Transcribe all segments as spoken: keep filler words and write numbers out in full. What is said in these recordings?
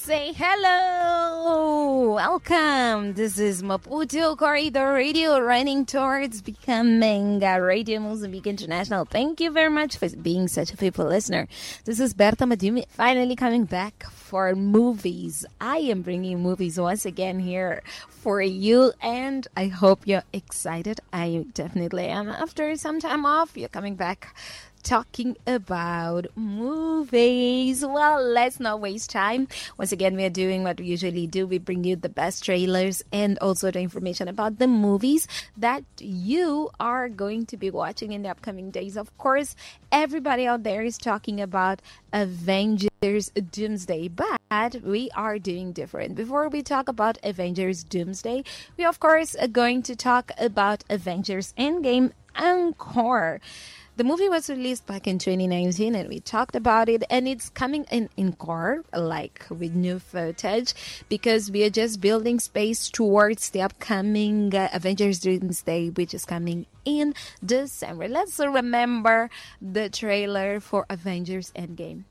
say hello. Welcome. This is Maputo Corridor Radio, running towards becoming a Radio Mozambique International. Thank you very much for being such a faithful listener. This is Berta Madumi, finally coming back for movies. I am bringing movies once again here for you, and I hope you're excited. I definitely am. After some time off, you're coming back talking about movies. Well, let's not waste time. Once again, we are doing what we usually do. We bring you the best trailers and also the information about the movies that you are going to be watching in the upcoming days. Of course, everybody out there is talking about Avengers Doomsday, but we are doing different. Before we talk about Avengers Doomsday, we of course are going to talk about Avengers Endgame Encore. The movie was released back in twenty nineteen and we talked about it, and it's coming in encore, like with new footage, because we are just building space towards the upcoming uh, Avengers Doomsday, which is coming in December. Let's remember the trailer for Avengers Endgame.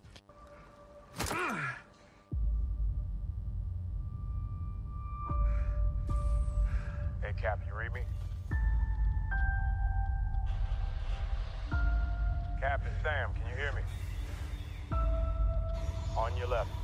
Hey Cap, you read me? Captain Sam, can you hear me? On your left.